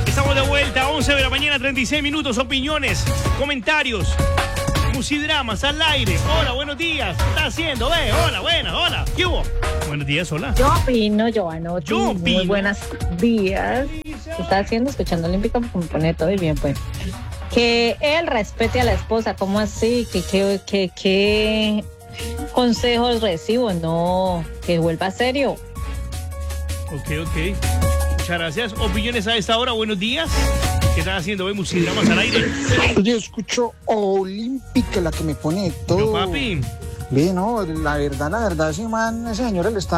Estamos de vuelta, 11 de la mañana, 36 minutos, opiniones, comentarios, musidramas al aire. Hola, buenos días, ¿qué está haciendo? Hola, hola, ¿qué hubo? Buenos días, hola. Yo opino, Giovanotti. Yo opino. Muy buenos días. ¿Qué está haciendo? Escuchando Olímpica porque me pone todo y bien, pues. Que él respete a la esposa, ¿cómo así? ¿Qué consejos recibo? No, que vuelva serio. Ok. Muchas gracias. Opiniones a esta hora, buenos días. ¿Qué están haciendo? Vemos musidramas al aire. Yo escucho Olímpica, la que me pone todo. Pero papi. Ve, no, la verdad, ese man, ese señor, él está